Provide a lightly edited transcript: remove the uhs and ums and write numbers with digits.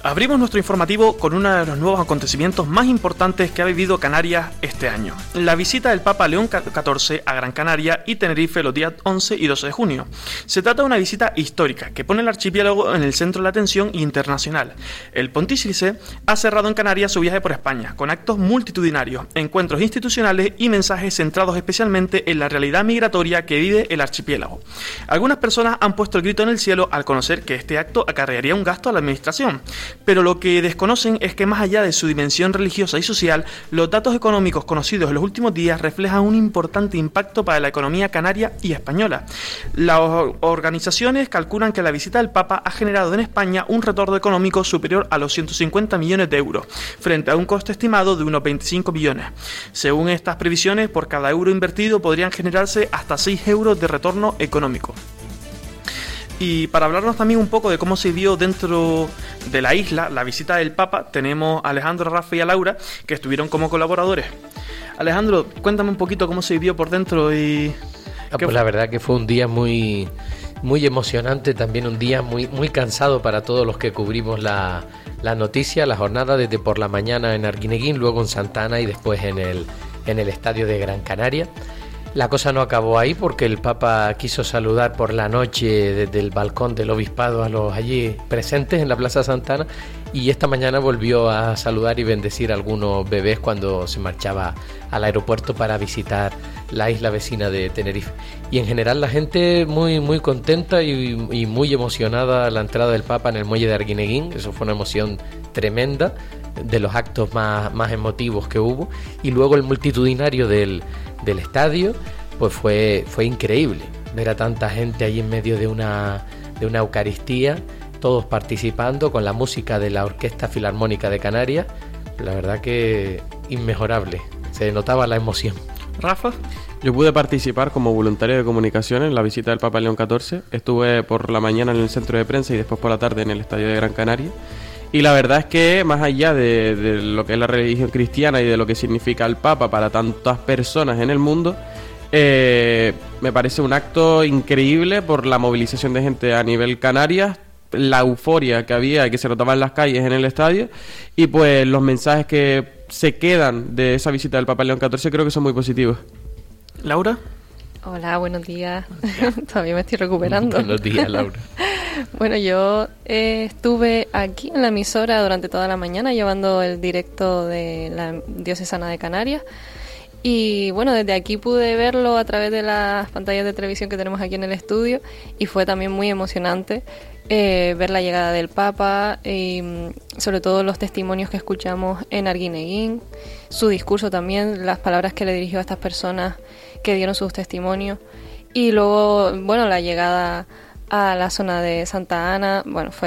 Abrimos nuestro informativo con uno de los nuevos acontecimientos más importantes que ha vivido Canarias este año: la visita del Papa León XIV a Gran Canaria y Tenerife los días 11 y 12 de junio. Se trata de una visita histórica que pone el archipiélago en el centro de la atención internacional. El pontífice ha cerrado en Canarias su viaje por España, con actos multitudinarios, encuentros institucionales y mensajes centrados especialmente en la realidad migratoria que vive el archipiélago. Algunas personas han puesto el grito en el cielo al conocer que este acto acarrearía un gasto a la administración. Pero lo que desconocen es que más allá de su dimensión religiosa y social, los datos económicos conocidos en los últimos días reflejan un importante impacto para la economía canaria y española. Las organizaciones calculan que la visita del Papa ha generado en España un retorno económico superior a los 150 millones de euros, frente a un coste estimado de unos 25 millones. Según estas previsiones, por cada euro invertido podrían generarse hasta 6 euros de retorno económico. Y para hablarnos también un poco de cómo se vio dentro de la isla la visita del Papa, tenemos a Alejandro, Rafa y a Laura, que estuvieron como colaboradores. Alejandro, cuéntame un poquito cómo se vivió por dentro y... Pues la verdad que fue un día muy emocionante, también un día muy cansado para todos los que cubrimos la noticia, la jornada desde por la mañana en Arguineguín, luego en Santa Ana y después en el estadio de Gran Canaria. La cosa no acabó ahí porque el Papa quiso saludar por la noche desde el balcón del obispado a los allí presentes en la Plaza Santa Ana, y esta mañana volvió a saludar y bendecir a algunos bebés cuando se marchaba al aeropuerto para visitar la isla vecina de Tenerife. Y en general la gente muy contenta y muy emocionada a la entrada del Papa en el muelle de Arguineguín. Eso fue una emoción tremenda, de los actos más emotivos que hubo. Y luego el multitudinario del estadio, pues fue increíble ver a tanta gente ahí en medio de una Eucaristía, todos participando con la música de la Orquesta Filarmónica de Canarias. La verdad que inmejorable, se notaba la emoción. Rafa. Yo pude participar como voluntario de comunicación en la visita del Papa León XIV. Estuve por la mañana en el centro de prensa y después por la tarde en el estadio de Gran Canaria. Y la verdad es que más allá de lo que es la religión cristiana y de lo que significa el Papa para tantas personas en el mundo, me parece un acto increíble por la movilización de gente a nivel Canarias, la euforia que había y que se notaba en las calles, en el estadio, y pues los mensajes que se quedan de esa visita del Papa León XIV creo que son muy positivos. Laura. Hola, buenos días. Todavía me estoy recuperando. Buenos días, Laura. Bueno, yo estuve aquí en la emisora durante toda la mañana llevando el directo de la Diocesana de Canarias. Y bueno, desde aquí pude verlo a través de las pantallas de televisión que tenemos aquí en el estudio, y fue también muy emocionante ver la llegada del Papa y sobre todo los testimonios que escuchamos en Arguineguín, su discurso también, las palabras que le dirigió a estas personas que dieron sus testimonios, y luego, bueno, la llegada a la zona de Santa Ana, bueno, fue